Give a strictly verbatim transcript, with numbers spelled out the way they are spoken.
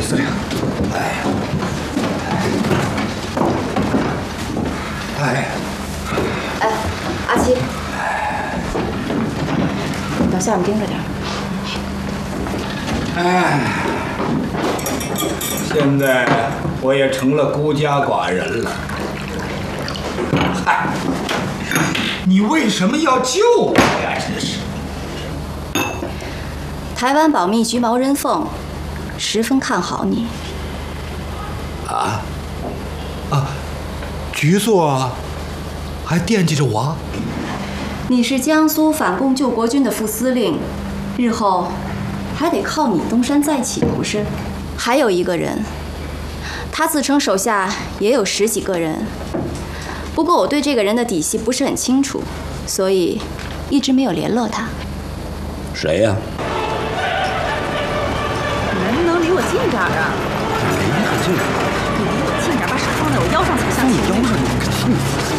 司令。哎，哎， 哎，阿七，到下面盯着点。 哎，现在我也成了孤家寡人了。嗨，你为什么要救我呀？真是。 台湾保密局毛人凤十分看好你。 啊啊，局座还惦记着我。 你是江苏反共救国军的副司令，日后还得靠你东山再起，不是？还有一个人，他自称手下也有十几个人，不过我对这个人的底细不是很清楚，所以一直没有联络他。 谁呀？ 能不能离我近点啊？ 离很近。